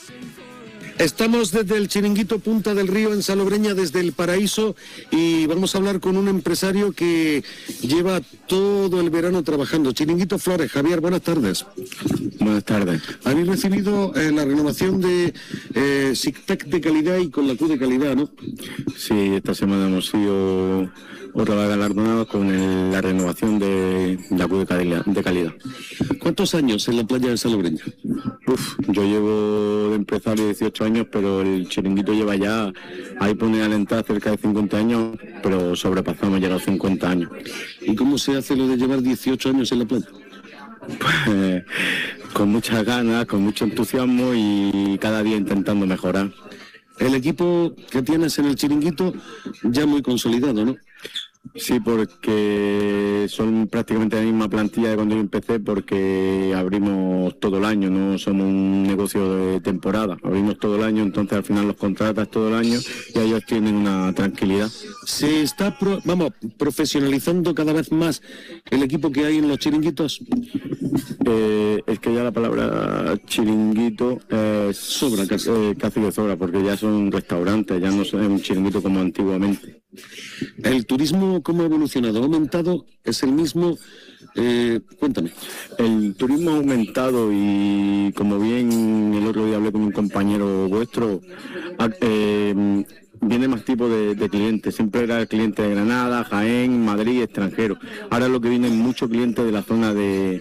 Estamos desde el Chiringuito Punta del Río en Salobreña, desde el Paraíso, y vamos a hablar con un empresario que lleva todo el verano trabajando. Chiringuito Flores. Javier, buenas tardes. Buenas tardes. Habéis recibido la renovación de SICTEC de calidad y con la Q de calidad, ¿no? Sí, esta semana hemos sido otra vez galardonados con la renovación de la Q de calidad. ¿Cuántos años en la playa de Salobreña? Yo llevo de empresario 18 años, pero el Chiringuito lleva ya, ahí pone a la entrada cerca de 50 años, pero sobrepasamos ya los 50 años. ¿Y cómo se hace lo de llevar 18 años en la playa? Pues con muchas ganas, con mucho entusiasmo y cada día intentando mejorar. El equipo que tienes en el Chiringuito ya muy consolidado, ¿no? Sí, porque son prácticamente la misma plantilla de cuando yo empecé, porque abrimos todo el año, no somos un negocio de temporada, abrimos todo el año, entonces al final los contratas todo el año y ellos tienen una tranquilidad. ¿Se está profesionalizando cada vez más el equipo que hay en los chiringuitos? Es que ya la palabra chiringuito sobra casi que sobra, porque ya son restaurantes, ya no es un chiringuito como antiguamente. ¿El turismo cómo ha evolucionado? ¿Ha aumentado? ¿Es el mismo? Cuéntame. El turismo ha aumentado y, como bien el otro día hablé con un compañero vuestro, viene más tipo de clientes. Siempre era el cliente de Granada, Jaén, Madrid, extranjero. Ahora lo que vienen muchos clientes de la zona de